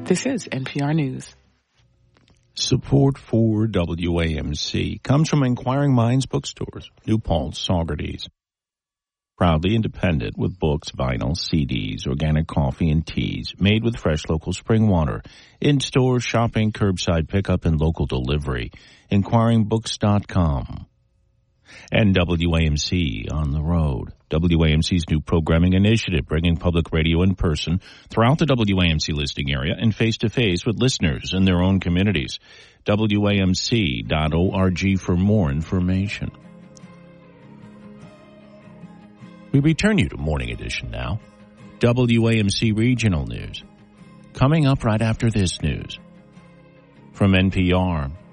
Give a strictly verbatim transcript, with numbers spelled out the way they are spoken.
This is N P R News. Support for W A M C comes from Inquiring Minds Bookstores, New Paltz, Saugerties. Proudly independent with books, vinyl, C Ds, organic coffee, and teas, made with fresh local spring water. In-store shopping, curbside pickup, and local delivery. Inquiring Books dot com. And W A M C on the road. W A M C's new programming initiative, bringing public radio in person throughout the W A M C listing area and face-to-face with listeners in their own communities. W A M C dot org for more information. We return you to Morning Edition now. W A M C Regional News. Coming up right after this news. From N P R,